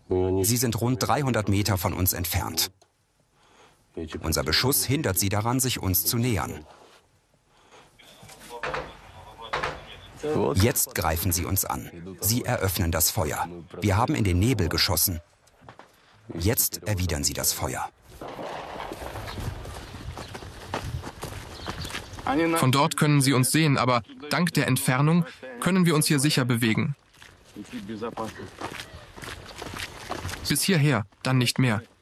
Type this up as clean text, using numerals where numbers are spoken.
Sie sind rund 300 Meter von uns entfernt. Unser Beschuss hindert sie daran, sich uns zu nähern. Jetzt greifen sie uns an. Sie eröffnen das Feuer. Wir haben in den Nebel geschossen. Jetzt erwidern sie das Feuer. Von dort können sie uns sehen, aber dank der Entfernung können wir uns hier sicher bewegen. Bis hierher, dann nicht mehr.